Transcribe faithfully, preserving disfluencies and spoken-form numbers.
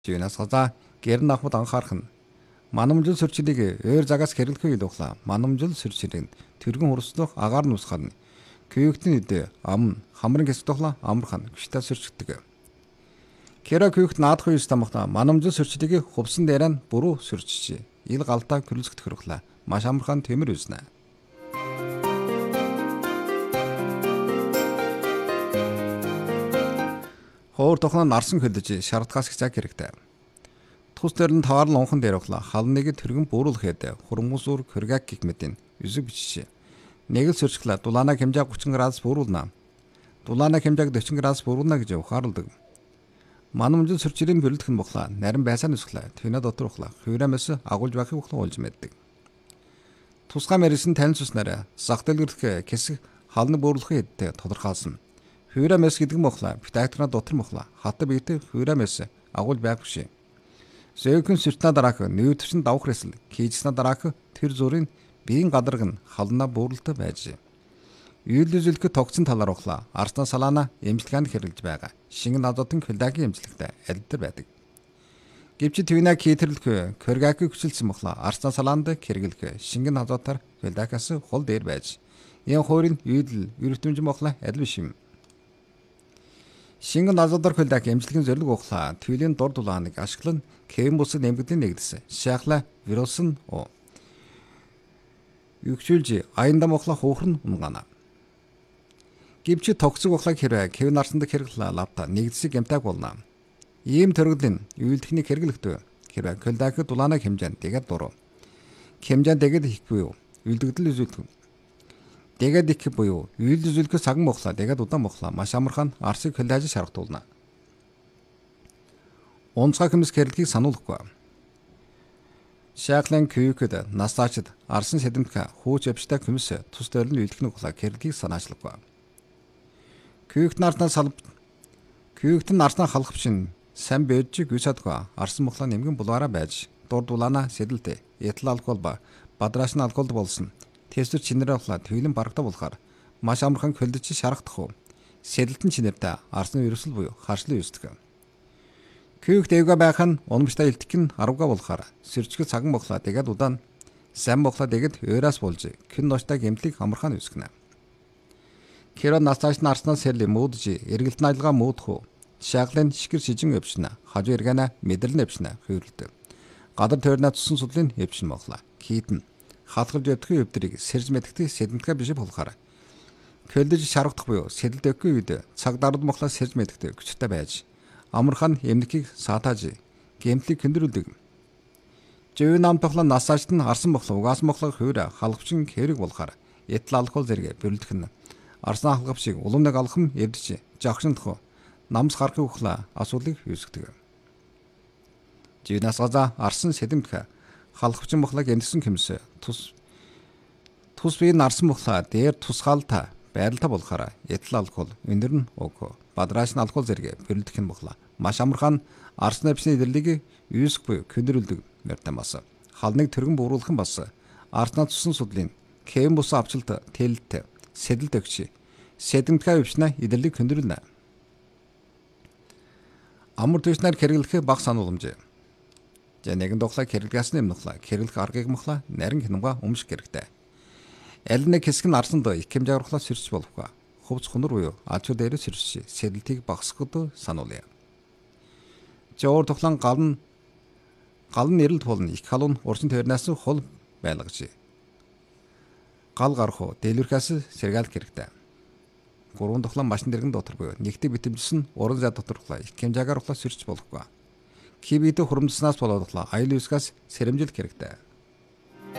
Жинас газа гэр нахмад анхаарах нь манамжил сөрчилийг өөр загаас хэрэглэхгүй духла. Манамжил сөрчилийг тэргэн хурцлах агаар нь усхад нь күйгтний үдэ ам хамрын хэсэг тухла амархан гүштэй сөрчигдөг. Кера күйгт наадах үеэс тамхта манамжил сөрчилийг хувсан дээрэн буруу сөрчиж ил галтаа гөрөлсгөх хэрэглээ. Маш амархан тэмэр үзнэ. Хоор тохно нарсан хөлдөж шаардлагаас хязгаак хэрэгтэй. Тус дээр нь таарл онхон дээр ухла халныг тэргэн бууруулахад хурмусуур хөргак гих мэдэн үсэг бичиж. Нэг л сөрчглаа дулаана хэмжээ гучин градус бууруулна. Дулаана хэмжээг дөрвөн градус бууруулна гэж ухаарладаг. Манамжил сөрчлийн бэлтгэн бохла нарийн байсаар нүсглаа. Тэнэ дотор ухла хөврэмэс агуулж байхыг ухла олж мэддэг. Тусгай мэрсэн тань цуснараа зах дэлгэрэх хэсэг халны бууруулахын хэдтэй тодорхойлсон. Хөврэмэс гэдэг нь бохла битактрна дотор бохла хатар биетэй хөврэмэс агуулж байх биш. Зөөхөн сөртнө дараах нүүтвшин давх хэсэл хийжснэ дараах тэр зүрийн биеийн гадарг нь хална бууруултаа байж. Үйлдэлзэлхэ тогтсон талаар ухла арсна салаана эмчилгээнд хэрэглэж байгаа. Шингэн азотын көлдагийн эмчилгээтэй альдэр байдаг. Гэвч твинаа хийтэрлэх көлгагийн хүчилсэн бохла арсна салаанд хэрэглэх шингэн азотоор көлдагаас хол дээр байж. Энэ хоёрын үйлдэл өртөмж бохла адил биш юм. Шингэн азотоор көлдаг эмчилгээний зорилго ухла твилийн дор дулааныг ашиглан кем бусад нэмэгдэн нэгдэсэн. Шахла вирус нь о. Югчүүлж аянда мохла хуухрын унгана. Гэвч тогцог ухлаг хэрэг кев нарсанд хэрэглээ лавта нэгдсэг ямтаг болно. Ийм төрөлн үйлдэхний хэрэглэхдээ хэрэг көлдаг дулааныг хэмжээнд тэгээд дуруу. Хэмжээнд тэгээд их буюу үйлдэгдэл үзүүлдэг. Тэгээд их буюу үйлдэл үзүүлэх саган мохла тэгээд удаан мохла маш амархан арсыг көлдаж шаргатуулна. Онцгой хэмс хэрэглэхийг сануулахгүй. Шаглан күйкэд насаачд арсан сэдэмтгэ хууч явжтай хэмс тус дэрлэн үйлдэхний ухлаа хэрэглэхийг санаачлахгүй. Күйкт нарснаа салб күйкт нарснаа халахвчин сайн бэж гүйсадгаа арсан мохла нэмгэн булаараа байж дур дулаана сэдэлтэй этил алкол ба бадрашны алколд болсон. Тэсвэр чинэрээ ухлаа твилэн барагта болохоор маш амархан көлдөж шаргадах уу. Сэдэлтэн чинэртэй арсны вирусл буюу харшлын үүсдэг. Күйк дэвга байх нь унамжтай илтгэх нь арвга болохоор сэрчгэл цаган бохлаа тэгээд удаан сайн бохлаа тэгээд өөрөөс болж кин ноцтой гэмтлийг амархан үүсгэнэ. Кэро насааш нарснаас сэрли муудж эргэлт наалгаа муудах уу. Шаглын шигэр шижин өвчнө. Хажуу эргэнэ мэдрэл өвчнө хөвөлдөг. Гадар тойрноо тусан судлын өвчин бохлаа. Китэн халахж өвдөх өвдрийг сэрж мэддэг сэдэмтгэ биш болохоор көлдөж шаргадах буюу сэдэлдэхгүй үед цаг даруйд мохлаа сэрж мэддэг хүчтэй байж амархан эмнэлгийг саатааж гэмтлийг хөндрүүлдэг. Жив нам тохлон насаачд нь арсан бохлоо угаас мохлог хөврө халахвчин хэрэг болохоор этил алкол зэрэг бөрлөх нь арсан халгав шиг улам нэг алхам эвдэж жагшинтх намс харахыг ухлаа асуудлыг үүсгэдэг. Живнас газа арсан сэдэмтгэ халахвчин бохлог эмдсэн хэмс тус тус биеийн арсан бохлаа дээр тусгаалта байралтай болохоор этил алкол өндөр нь ог бадрашны алкол зэрэг бөрлөх нь бохлаа маш амархан арсны бисний идэрлийг үүсэх буюу хөндрүүлдэг мэртэн бас халныг тэргэн бууруулах нь бас арснаа тусан судлын кем бус авчилт тэлэлт сэдэлт өгч сэдэмтгэ өвчнө идэрлийг хөндрүүлнэ. Амар төснөр хэрэглэх баг санууламж. За нэгэн дохлоо хэрэглэсэн юм нохлоо хэрэглэх аргыг мохлоо нарийн хинамга өмсөх хэрэгтэй. Аль нэг хэсэг нь арсанд их хэмжээ оруулах сэрч болохгүй. Хувц хунар буюу ачуу дээр сэрч сэдэлтийг багасгахад сануулъя. Жоор тухлан гал гал нэрэлт болно их халуун урчин тойрнаас хол байлгаж. Гал гарах уу дэлгэрхээс сэргаалт хэрэгтэй. Гурван тухлан машин дэргэн дотор буюу нэгтэй битэмжсэн уран зай доторхлаа их хэмжээгээр оруулах сэрч болохгүй. Кибидэ хурамдснаас болоод аял үсгээс сэрэмжилэх хэрэгтэй.